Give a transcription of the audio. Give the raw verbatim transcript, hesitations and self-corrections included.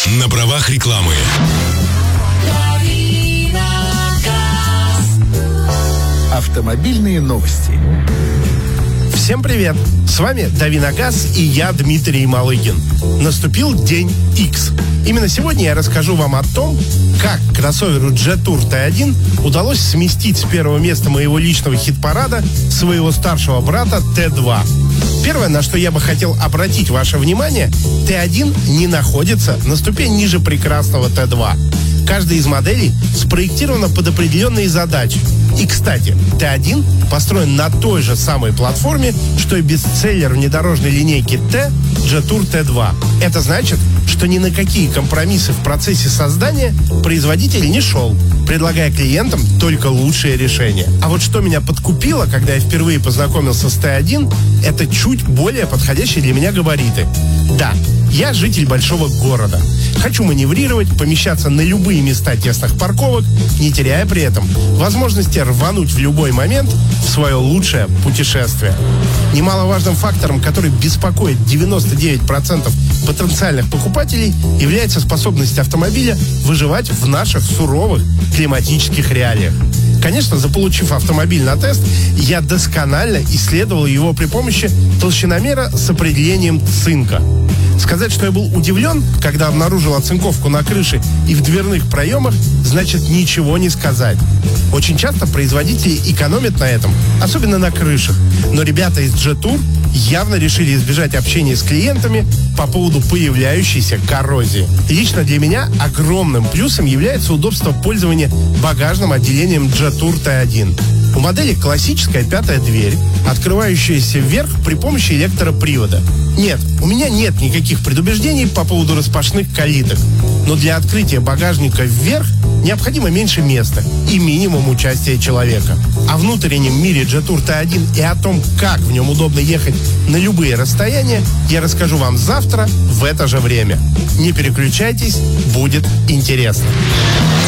на правах рекламы. Автомобильные новости. Всем привет! С вами Давиногаз и я, Дмитрий Малыгин. Наступил день X. Именно сегодня я расскажу вам о том, как кроссоверу Jetour ти один удалось сместить с первого места моего личного хит-парада своего старшего брата ти два. Первое, на что я бы хотел обратить ваше внимание, ти один не находится на ступень ниже прекрасного ти два. Каждая из моделей спроектирована под определенные задачи. И, кстати, ти один построен на той же самой платформе, что и бестселлер внедорожной линейки T Jetour ти два. Это значит, что ни на какие компромиссы в процессе создания производитель не шел, предлагая клиентам только лучшие решения. А вот что меня подкупило, когда я впервые познакомился с ти один, это чуть более подходящие для меня габариты. Да, я житель большого города. Хочу маневрировать, помещаться на любые места тесных парковок, не теряя при этом возможности рвануть в любой момент в свое лучшее путешествие. Немаловажным фактором, который беспокоит девяносто девять процентов потенциальных покупателей, является способность автомобиля выживать в наших суровых климатических реалиях. Конечно, заполучив автомобиль на тест, я досконально исследовал его при помощи толщиномера с определением цинка. Сказать, что я был удивлен, когда обнаружил оцинковку на крыше и в дверных проемах, значит ничего не сказать. Очень часто производители экономят на этом, особенно на крышах. Но ребята из Jetour явно решили избежать общения с клиентами по поводу появляющейся коррозии. Лично для меня огромным плюсом является удобство пользования багажным отделением Jetour ти один. У модели классическая пятая дверь, открывающаяся вверх при помощи электропривода. Нет, у меня нет никаких предубеждений по поводу распашных калиток. Но для открытия багажника вверх необходимо меньше места и минимум участия человека. О внутреннем мире Jetour ти один и о том, как в нем удобно ехать на любые расстояния, я расскажу вам завтра в это же время. Не переключайтесь, будет интересно.